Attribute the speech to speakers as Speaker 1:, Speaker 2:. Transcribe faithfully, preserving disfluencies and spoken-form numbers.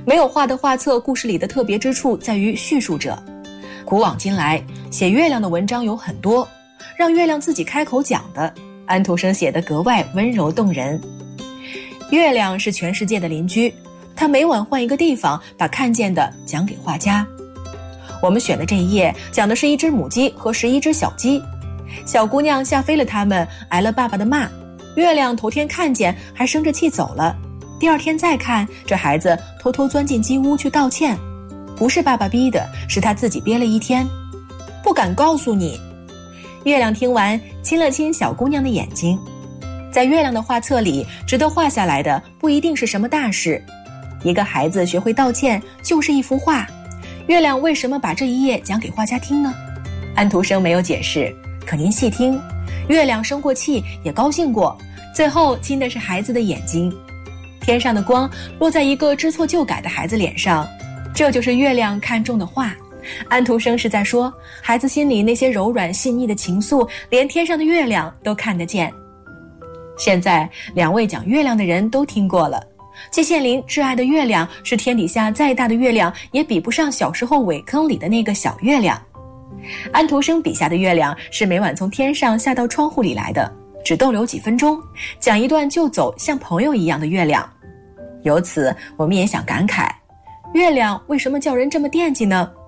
Speaker 1: 没有画的画册故事里的特别之处在于叙述者。古往今来，写月亮的文章有很多，让月亮自己开口讲的，安徒生写得格外温柔动人。月亮是全世界的邻居，他每晚换一个地方，把看见的讲给画家。我们选的这一页讲的是一只母鸡和十一只小鸡，小姑娘吓飞了它们，挨了爸爸的骂。月亮头天看见，还生着气走了。第二天再看，这孩子偷偷钻进鸡屋去道歉，不是爸爸逼的，是他自己憋了一天，不敢告诉你。月亮听完，亲了亲小姑娘的眼睛。在月亮的画册里，值得画下来的不一定是什么大事，一个孩子学会道歉就是一幅画。月亮为什么把这一页讲给画家听呢？安徒生没有解释，可您细听，月亮生过气，也高兴过，最后亲的是孩子的眼睛。天上的光落在一个知错就改的孩子脸上，这就是月亮看中的画。安徒生是在说，孩子心里那些柔软细腻的情愫，连天上的月亮都看得见。现在两位讲月亮的人都听过了，季羡林挚爱的月亮是天底下再大的月亮也比不上小时候苇坑里的那个小月亮。安徒生笔下的月亮是每晚从天上下到窗户里来的，只逗留几分钟，讲一段就走，像朋友一样的月亮。由此我们也想感慨，月亮为什么叫人这么惦记呢？